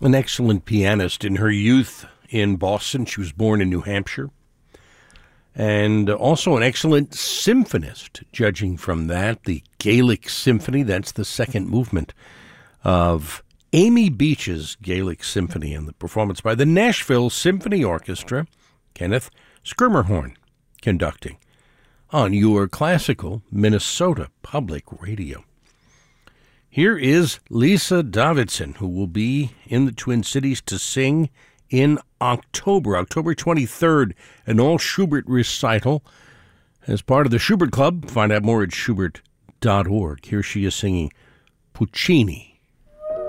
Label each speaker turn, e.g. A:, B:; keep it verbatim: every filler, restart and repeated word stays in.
A: an excellent pianist in her youth in Boston. She was born in New Hampshire. And also an excellent symphonist, judging from that. The Gaelic Symphony, that's the second movement of Amy Beach's Gaelic Symphony, and the performance by the Nashville Symphony Orchestra, Kenneth Schermerhorn conducting on your classical Minnesota Public Radio. Here is Lisa Davidson, who will be in the Twin Cities to sing in October, October twenty-third, an all Schubert recital as part of the Schubert Club. Find out more at schubert dot org. Here she is singing Puccini.